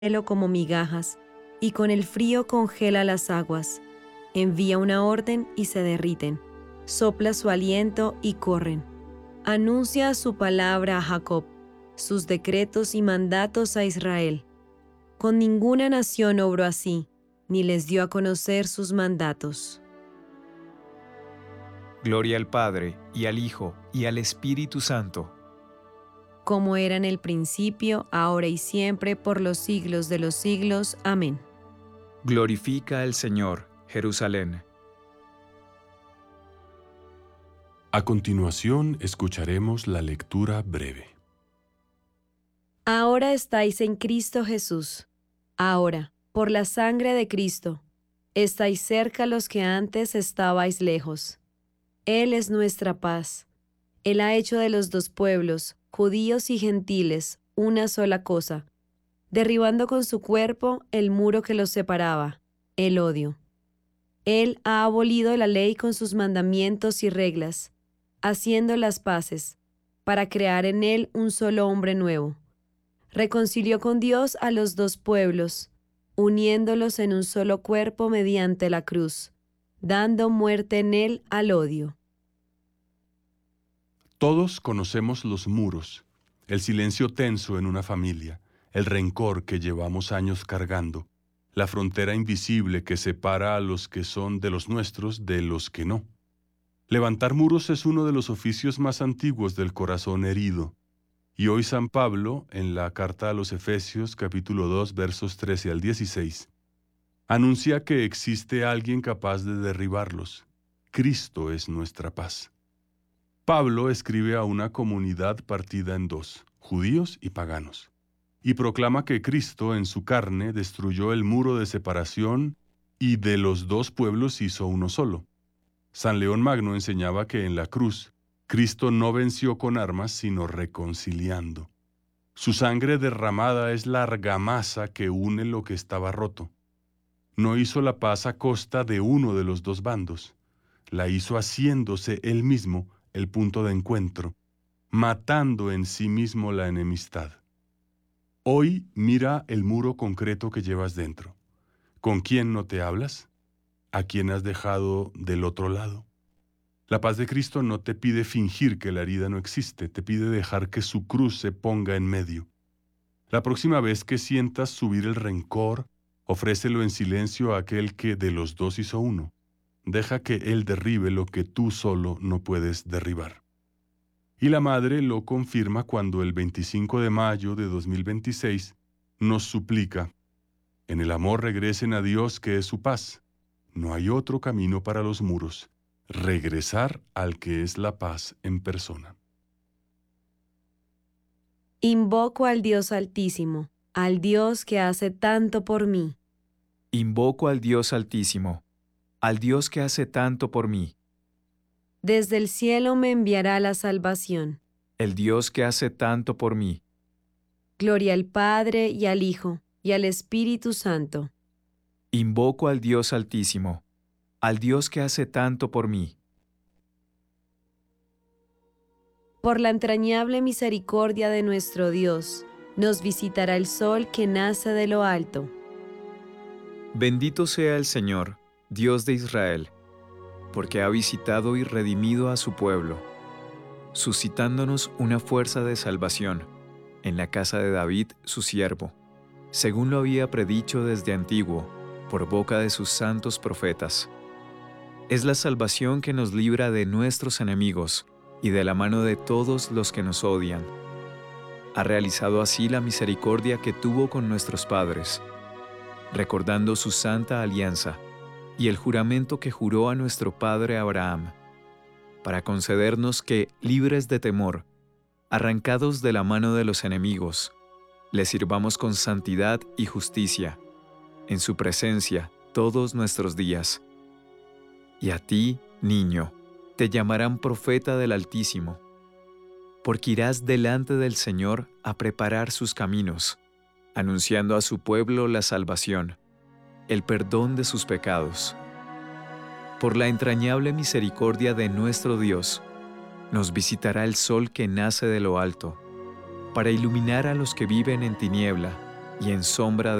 cielo como migajas, y con el frío congela las aguas. Envía una orden y se derriten. Sopla su aliento y corren. Anuncia su palabra a Jacob, sus decretos y mandatos a Israel. Con ninguna nación obró así, ni les dio a conocer sus mandatos. Gloria al Padre, y al Hijo, y al Espíritu Santo. Como era en el principio, ahora y siempre, por los siglos de los siglos. Amén. Glorifica al Señor, Jerusalén. A continuación, escucharemos la lectura breve. Ahora estáis en Cristo Jesús. Ahora, por la sangre de Cristo, estáis cerca los que antes estabais lejos. Él es nuestra paz. Él ha hecho de los dos pueblos, judíos y gentiles, una sola cosa, derribando con su cuerpo el muro que los separaba, el odio. Él ha abolido la ley con sus mandamientos y reglas, haciendo las paces, para crear en él un solo hombre nuevo. Reconcilió con Dios a los dos pueblos, uniéndolos en un solo cuerpo mediante la cruz, dando muerte en él al odio. Todos conocemos los muros, el silencio tenso en una familia, el rencor que llevamos años cargando, la frontera invisible que separa a los que son de los nuestros de los que no. Levantar muros es uno de los oficios más antiguos del corazón herido. Y hoy San Pablo, en la carta a los Efesios, capítulo 2, versos 13 al 16, anuncia que existe alguien capaz de derribarlos. Cristo es nuestra paz. Pablo escribe a una comunidad partida en dos, judíos y paganos, y proclama que Cristo en su carne destruyó el muro de separación y de los dos pueblos hizo uno solo. San León Magno enseñaba que en la cruz, Cristo no venció con armas, sino reconciliando. Su sangre derramada es la argamasa que une lo que estaba roto. No hizo la paz a costa de uno de los dos bandos. La hizo haciéndose él mismo el punto de encuentro, matando en sí mismo la enemistad. Hoy mira el muro concreto que llevas dentro. ¿Con quién no te hablas? ¿A quién has dejado del otro lado? La paz de Cristo no te pide fingir que la herida no existe, te pide dejar que su cruz se ponga en medio. La próxima vez que sientas subir el rencor, ofrécelo en silencio a aquel que de los dos hizo uno. Deja que Él derribe lo que tú solo no puedes derribar. Y la Madre lo confirma cuando el 25 de mayo de 2026 nos suplica: en el amor regresen a Dios que es su paz. No hay otro camino para los muros. Regresar al que es la paz en persona. Invoco al Dios Altísimo, al Dios que hace tanto por mí. Invoco al Dios Altísimo, al Dios que hace tanto por mí, Desde el cielo me enviará la salvación. el Dios que hace tanto por mí. Gloria al Padre y al Hijo y al Espíritu Santo. Invoco al Dios Altísimo, al Dios que hace tanto por mí. Por la entrañable misericordia de nuestro Dios, nos visitará el sol que nace de lo alto. Bendito sea el Señor, Dios de Israel, porque ha visitado y redimido a su pueblo, suscitándonos una fuerza de salvación en la casa de David, su siervo, según lo había predicho desde antiguo, por boca de sus santos profetas. Es la salvación que nos libra de nuestros enemigos y de la mano de todos los que nos odian. Ha realizado así la misericordia que tuvo con nuestros padres, recordando su santa alianza y el juramento que juró a nuestro padre Abraham, para concedernos que, libres de temor, arrancados de la mano de los enemigos, le sirvamos con santidad y justicia, en su presencia todos nuestros días. Y a ti, niño, te llamarán profeta del Altísimo, porque irás delante del Señor a preparar sus caminos, anunciando a su pueblo la salvación, el perdón de sus pecados. Por la entrañable misericordia de nuestro Dios, nos visitará el sol que nace de lo alto, para iluminar a los que viven en tiniebla y en sombra